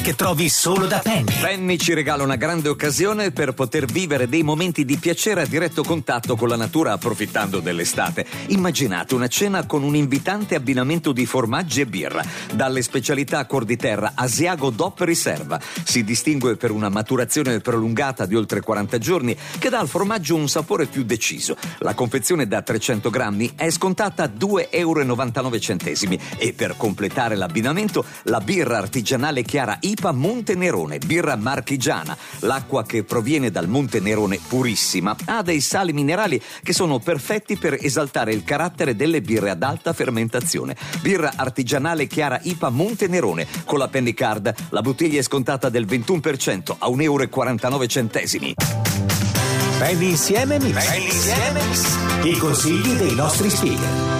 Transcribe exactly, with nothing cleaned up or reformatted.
che trovi solo da Penny. Penny ci regala una grande occasione per poter vivere dei momenti di piacere a diretto contatto con la natura approfittando dell'estate. Immaginate una cena con un invitante abbinamento di formaggi e birra. Dalle specialità Cuor di Terra, Asiago D O P Riserva. Si distingue per una maturazione prolungata di oltre quaranta giorni che dà al formaggio un sapore più deciso. La confezione da trecento grammi è scontata a due virgola novantanove euro e per completare l'abbinamento la birra artigianale chiara I P A Monte Nerone, birra marchigiana. L'acqua che proviene dal Monte Nerone purissima ha dei sali minerali che sono perfetti per esaltare il carattere delle birre ad alta fermentazione. Birra artigianale chiara I P A Monte Nerone con la Penny Card. La bottiglia è scontata del ventuno per cento a un virgola quarantanove euro. Penny insieme Mix. Penny insieme Mix. I consigli dei nostri speaker.